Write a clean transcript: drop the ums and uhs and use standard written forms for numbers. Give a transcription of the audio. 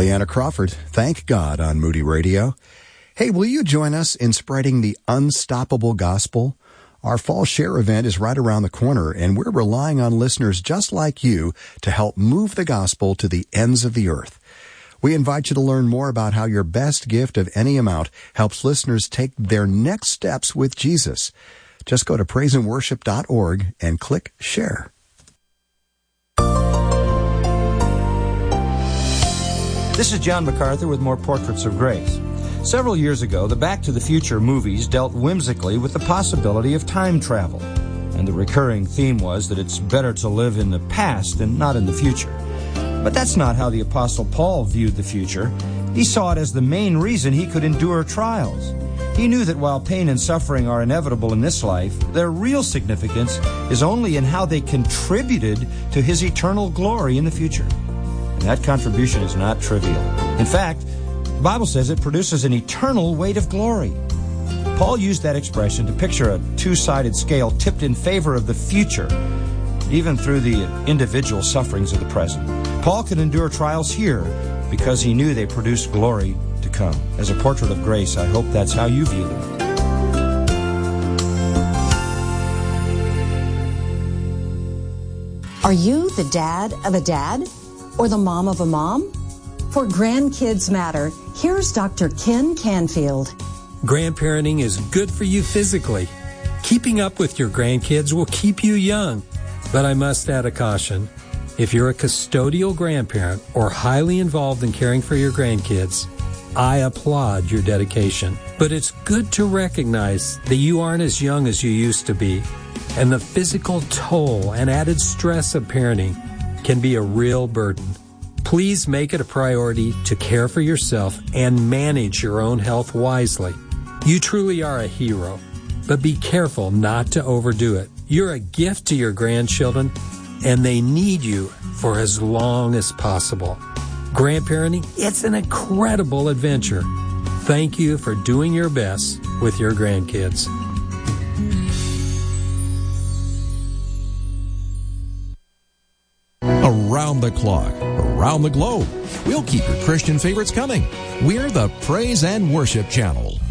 Leanna Crawford, Thank God on Moody Radio. Hey, will you join us in spreading the unstoppable gospel? Our fall share event is right around the corner, and we're relying on listeners just like you to help move the gospel to the ends of the earth. We invite you to learn more about how your best gift of any amount helps listeners take their next steps with Jesus. Just go to praiseandworship.org and click Share. This is John MacArthur with more Portraits of Grace. Several years ago, the Back to the Future movies dealt whimsically with the possibility of time travel. And the recurring theme was that it's better to live in the past than not in the future. But that's not how the Apostle Paul viewed the future. He saw it as the main reason he could endure trials. He knew that while pain and suffering are inevitable in this life, their real significance is only in how they contributed to his eternal glory in the future. And that contribution is not trivial. In fact, the Bible says it produces an eternal weight of glory. Paul used that expression to picture a two-sided scale tipped in favor of the future, even through the individual sufferings of the present. Paul could endure trials here because he knew they produced glory to come. As a portrait of grace, I hope that's how you view them. Are you the dad of a dad or the mom of a mom? For Grandkids Matter, here's Dr. Ken Canfield. Grandparenting is good for you physically. Keeping up with your grandkids will keep you young. But I must add a caution. If you're a custodial grandparent or highly involved in caring for your grandkids, I applaud your dedication. But it's good to recognize that you aren't as young as you used to be, and the physical toll and added stress of parenting can be a real burden. Please make it a priority to care for yourself and manage your own health wisely. You truly are a hero, but be careful not to overdo it. You're a gift to your grandchildren, and they need you for as long as possible. Grandparenting, it's an incredible adventure. Thank you for doing your best with your grandkids. Around the clock, around the globe, we'll keep your Christian favorites coming. We're the Praise and Worship Channel.